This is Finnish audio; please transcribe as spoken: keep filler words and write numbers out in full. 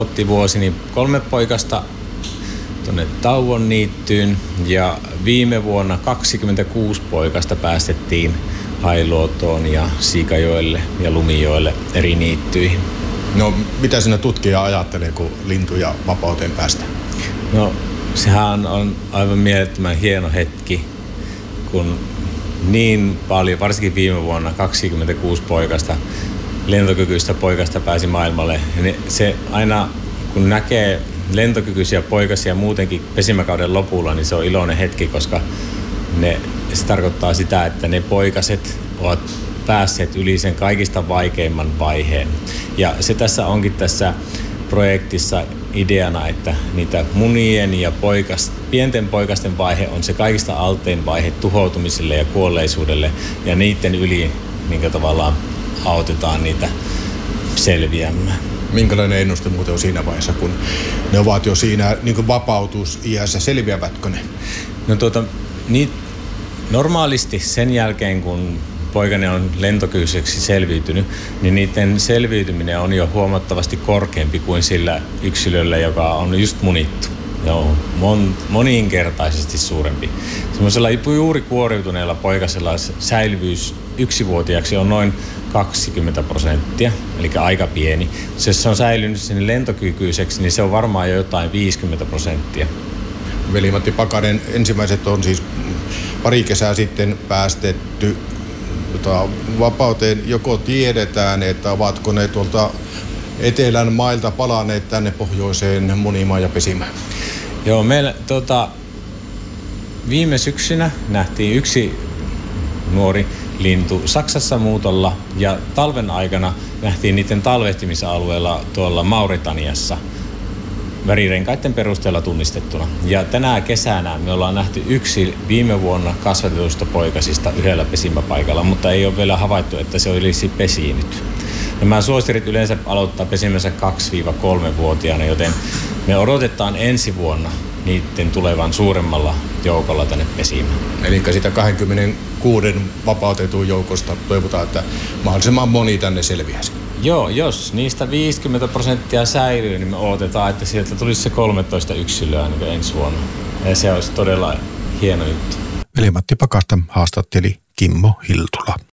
Otti vuosini kolme poikasta tuonne Tauon niittyyn ja viime vuonna kaksikymmentäkuusi poikasta päästettiin Hailuotoon ja Siikajoelle ja Lumijoelle eri niittyihin. No mitä sinä tutkija ajattelee, kun lintuja vapauteen päästään? No sehän on aivan mielettömän hieno hetki, kun niin paljon, varsinkin viime vuonna kaksikymmentäkuusi poikasta, lentokykyistä poikasta pääsi maailmalle. Ja se aina kun näkee lentokykyisiä poikasia muutenkin pesimäkauden lopulla, niin se on iloinen hetki, koska ne, se tarkoittaa sitä, että ne poikaset ovat päässeet yli sen kaikista vaikeimman vaiheen. Ja se tässä onkin tässä projektissa ideana, että niitä munien ja poikas, pienten poikasten vaihe on se kaikista altein vaihe tuhoutumiselle ja kuolleisuudelle, ja niiden yli minkä tavallaan autetaan niitä selviämään. Minkälainen ennuste muuten on siinä vaiheessa, kun ne ovat jo siinä niin kuin vapautusiässä, selviävätkö ne? No tuota, niin normaalisti sen jälkeen, kun poikane on lentokykyiseksi selviytynyt, niin niiden selviytyminen on jo huomattavasti korkeampi kuin sillä yksilöllä, joka on just munittu. Joo, mon, moninkertaisesti suurempi. Semmoisella juuri kuoriutuneella poikasella säilyvyys yksivuotiaaksi on noin kaksikymmentä prosenttia, eli aika pieni. Jos se on säilynyt sinne lentokykyiseksi, niin se on varmaan jo jotain viisikymmentä prosenttia. Veli-Matti Pakanen, ensimmäiset on siis pari kesää sitten päästetty tota, vapauteen. Joko tiedetään, että ovatko ne tuolta etelän mailta palanneet tänne pohjoiseen munimaan ja pesimään? Joo, meillä tota, viime syksynä nähtiin yksi nuori lintu Saksassa muutolla ja talven aikana nähtiin niiden talvehtimisalueella tuolla Mauritaniassa värirenkaiden perusteella tunnistettuna. Ja tänä kesänä me ollaan nähty yksi viime vuonna kasvatetusta poikasista yhdellä pesimäpaikalla, mutta ei ole vielä havaittu, että se olisi pesinyt. Nämä suosirit yleensä aloittaa pesimänsä kaksi kolme vuotiaana, joten me odotetaan ensi vuonna niiden tulevan suuremmalla joukolla tänne pesimään. Eli sitä kaksikymmentäkuusi vapautetun joukosta toivotaan, että mahdollisimman moni tänne selviäisi. Joo, jos niistä viisikymmentä prosenttia säilyy, niin me odotetaan, että sieltä tulisi se kolmetoista yksilöä niin ensi vuonna. Ja se olisi todella hieno juttu. Veli-Matti Pakasta haastatteli Kimmo Hiltula.